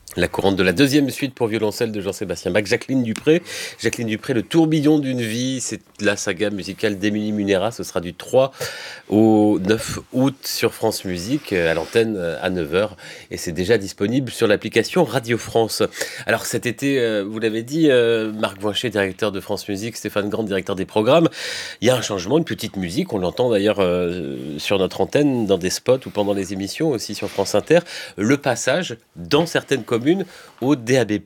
La courante de la deuxième suite pour violoncelle de Jean-Sébastien Bach, Jacqueline Dupré. Jacqueline Dupré, le tourbillon d'une vie, c'est la saga musicale d'Émilie Munera. Ce sera du 3 au 9 août sur France Musique, à l'antenne à 9 heures. Et c'est déjà disponible sur l'application Radio France. Alors cet été, vous l'avez dit, Marc Voinchet, directeur de France Musique, Stéphane Grande, directeur des programmes. Il y a un changement, une petite musique. On l'entend d'ailleurs sur notre antenne, dans des spots ou pendant les émissions, aussi sur France Inter. Le passage, dans certaines communes, au DAB+.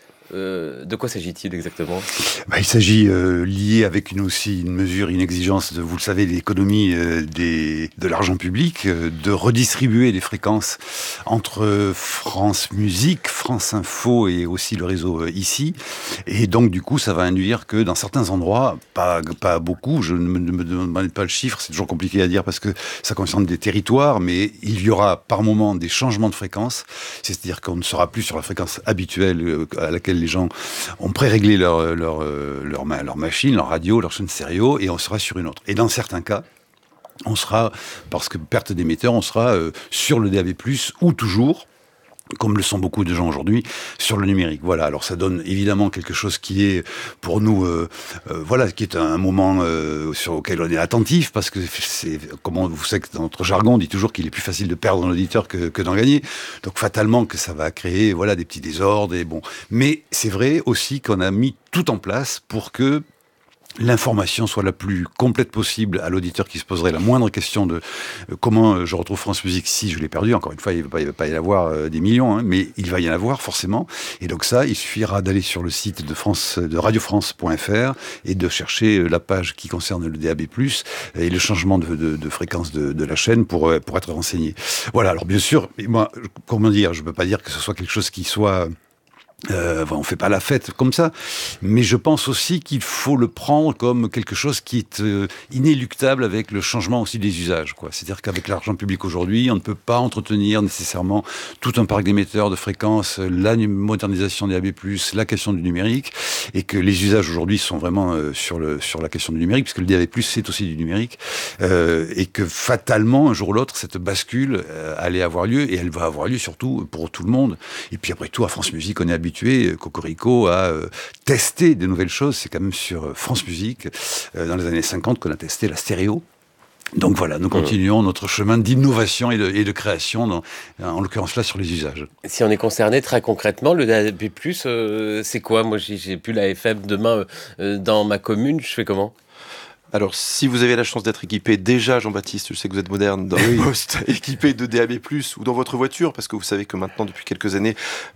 De quoi s'agit-il exactement ? Il s'agit lié avec une mesure, une exigence de, vous le savez, l'économie de l'argent public, de redistribuer les fréquences entre France Musique, France Info et aussi le réseau ici. Et donc du coup, ça va induire que dans certains endroits, pas beaucoup, je ne me demande pas le chiffre, c'est toujours compliqué à dire parce que ça concerne des territoires, mais il y aura par moment des changements de fréquences, c'est-à-dire qu'on ne sera plus sur la fréquence habituelle à laquelle les gens ont pré-réglé leur machine, leur radio, leur chaîne stéréo, et on sera sur une autre. Et dans certains cas, on sera, parce que perte d'émetteur, on sera sur le DAB+, ou toujours, comme le sont beaucoup de gens aujourd'hui, sur le numérique. Voilà. Alors ça donne évidemment quelque chose qui est pour nous, qui est un moment sur lequel on est attentif, parce que c'est, comment vous savez que dans notre jargon, on dit toujours qu'il est plus facile de perdre un auditeur que d'en gagner. Donc fatalement que ça va créer, des petits désordres et bon. Mais c'est vrai aussi qu'on a mis tout en place pour que l'information soit la plus complète possible à l'auditeur qui se poserait la moindre question de comment je retrouve France Musique si je l'ai perdu. Encore une fois, il va pas y en avoir des millions, mais il va y en avoir forcément. Et donc ça, il suffira d'aller sur le site de radiofrance.fr et de chercher la page qui concerne le DAB+, et le changement de fréquence de la chaîne pour être renseigné. Voilà, alors bien sûr, moi, je peux pas dire que ce soit quelque chose qui soit... on fait pas la fête comme ça, mais je pense aussi qu'il faut le prendre comme quelque chose qui est inéluctable avec le changement aussi des usages, quoi. C'est-à-dire qu'avec l'argent public aujourd'hui, on ne peut pas entretenir nécessairement tout un parc d'émetteurs de fréquences, la modernisation des AB+, la question du numérique, et que les usages aujourd'hui sont vraiment sur la question du numérique, puisque le DAB+, c'est aussi du numérique, et que fatalement, un jour ou l'autre, cette bascule allait avoir lieu, et elle va avoir lieu surtout pour tout le monde. Et puis après tout, à France Musique, on est habitué, Cocorico, à tester des nouvelles choses. C'est quand même sur France Musique, dans les années 50, qu'on a testé la stéréo. Donc voilà, nous continuons notre chemin d'innovation et de création, en l'occurrence là, sur les usages. Si on est concerné très concrètement, le DAB+, c'est quoi ? Moi, j'ai plus la FM demain dans ma commune, je fais comment ? Alors, si vous avez la chance d'être équipé déjà, Jean-Baptiste, je sais que vous êtes moderne, dans le poste, équipé de DAB+, ou dans votre voiture, parce que vous savez que maintenant, depuis quelques années,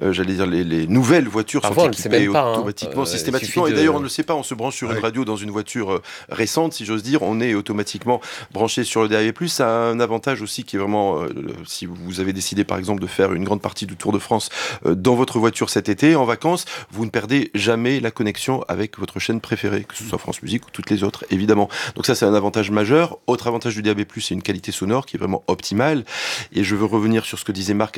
les nouvelles voitures sont équipées automatiquement, systématiquement. Et d'ailleurs, on ne le sait pas, on se branche sur une radio dans une voiture récente, si j'ose dire, on est automatiquement branché sur le DAB+. Ça a un avantage aussi qui est vraiment, si vous avez décidé, par exemple, de faire une grande partie du Tour de France dans votre voiture cet été, en vacances, vous ne perdez jamais la connexion avec votre chaîne préférée, que ce soit France Musique ou toutes les autres, évidemment. Donc ça, c'est un avantage majeur. Autre avantage du DAB+, c'est une qualité sonore qui est vraiment optimale. Et je veux revenir sur ce que disait Marc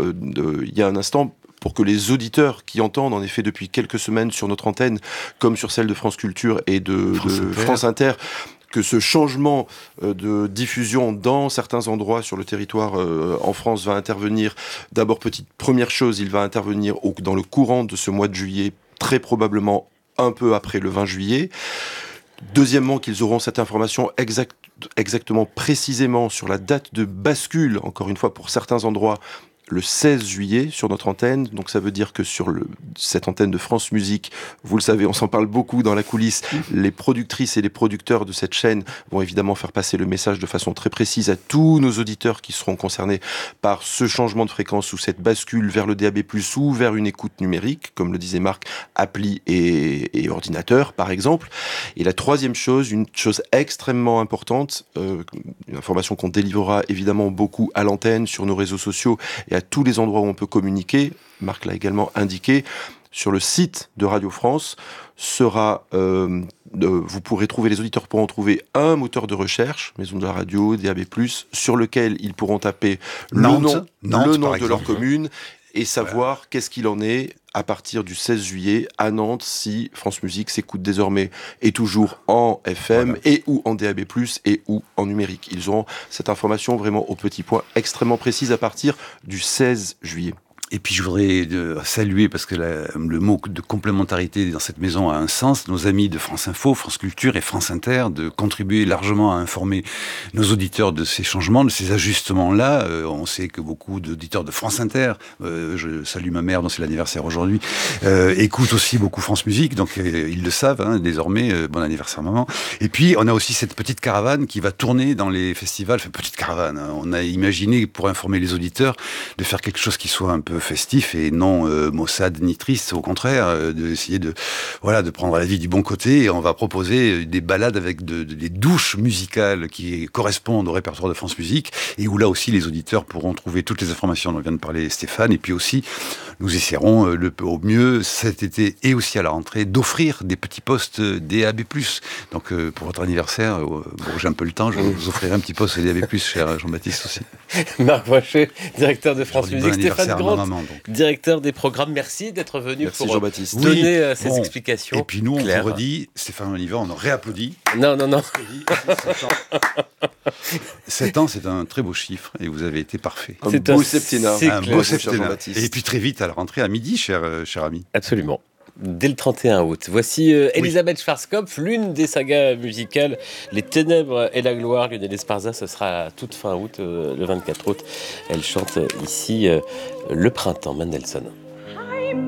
il y a un instant, pour que les auditeurs qui entendent, en effet, depuis quelques semaines sur notre antenne, comme sur celle de France Culture et de France Inter, que ce changement de diffusion dans certains endroits sur le territoire en France va intervenir. D'abord, première chose, il va intervenir dans le courant de ce mois de juillet, très probablement un peu après le 20 juillet. Deuxièmement, qu'ils auront cette information exactement, précisément sur la date de bascule, encore une fois pour certains endroits, le 16 juillet sur notre antenne. Donc ça veut dire que sur cette antenne de France Musique, vous le savez, on s'en parle beaucoup dans la coulisse, les productrices et les producteurs de cette chaîne vont évidemment faire passer le message de façon très précise à tous nos auditeurs qui seront concernés par ce changement de fréquence ou cette bascule vers le DAB+, ou vers une écoute numérique, comme le disait Marc, appli et ordinateur par exemple. Et la troisième chose, une chose extrêmement importante, une information qu'on délivrera évidemment beaucoup à l'antenne, sur nos réseaux sociaux et à tous les endroits où on peut communiquer, Marc l'a également indiqué, sur le site de Radio France, vous pourrez trouver, les auditeurs pourront trouver un moteur de recherche, Maison de la Radio, DAB+, sur lequel ils pourront taper le nom de leur commune et savoir qu'est-ce qu'il en est à partir du 16 juillet à Nantes, si France Musique s'écoute désormais et toujours en FM et ou en DAB+, et ou en numérique. Ils auront cette information vraiment au petit point, extrêmement précise à partir du 16 juillet. Et puis je voudrais saluer, parce que le mot de complémentarité dans cette maison a un sens, nos amis de France Info, France Culture et France Inter, de contribuer largement à informer nos auditeurs de ces changements, de ces ajustements-là. On sait que beaucoup d'auditeurs de France Inter, je salue ma mère dont c'est l'anniversaire aujourd'hui, écoutent aussi beaucoup France Musique, donc ils le savent, hein, désormais, bon anniversaire maman. Et puis on a aussi cette petite caravane qui va tourner dans les festivals, enfin petite caravane, hein. On a imaginé, pour informer les auditeurs, de faire quelque chose qui soit un peu festif et non maussade ni triste, au contraire, d'essayer de prendre la vie du bon côté. Et on va proposer des balades avec des douches musicales qui correspondent au répertoire de France Musique, et où là aussi les auditeurs pourront trouver toutes les informations dont vient de parler Stéphane. Et puis aussi, nous essaierons au mieux cet été et aussi à la rentrée d'offrir des petits postes DAB+. Donc pour votre anniversaire, j'ai un peu le temps, je vous offrirai un petit poste DAB+, cher Jean-Baptiste aussi. Marc Voiché, directeur de France Musique, Stéphane Grant, maman, directeur des programmes. Merci d'être venu pour Jean-Baptiste. donner ces explications. Et puis nous, on claires. vous redit, Stéphane Oliver, on réapplaudit. Non. 7 ans, c'est un très beau chiffre et vous avez été parfait. Un beau septennat. Un beau septennat. Jean-Baptiste. Et puis très vite à la rentrée à midi, cher ami. Absolument. Dès le 31 août. Voici Elisabeth Schwarzkopf, l'une des sagas musicales Les Ténèbres et la Gloire. Lionel Esparza, ce sera à toute fin août, le 24 août. Elle chante ici Le Printemps, Mendelssohn.